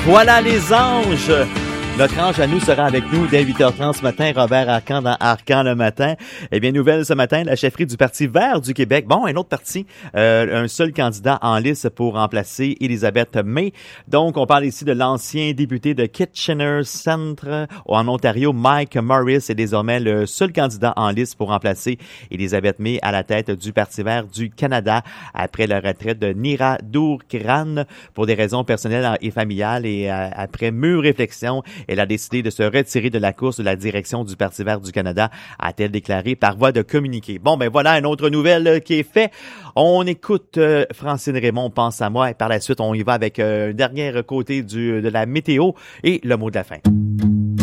Voilà les anges! Notre ange à nous sera avec nous dès 8h30 ce matin, Robert Arcan dans Arcan le matin. Eh bien, nouvelle ce matin, la chefferie du Parti vert du Québec. Bon, un autre parti, un seul candidat en lice pour remplacer Elizabeth May. Donc, on parle ici de l'ancien député de Kitchener Centre en Ontario, Mike Morris, est désormais le seul candidat en lice pour remplacer Elizabeth May à la tête du Parti vert du Canada après la retraite de Neera Dourkiran pour des raisons personnelles et familiales et après mûre réflexion. Elle a décidé de se retirer de la course de la direction du Parti vert du Canada, a-t-elle déclaré par voie de communiqué. Bon, ben voilà, une autre nouvelle qui est faite. On écoute Francine Raymond, Pense à moi, et par la suite, on y va avec un dernier côté de la météo et le mot de la fin.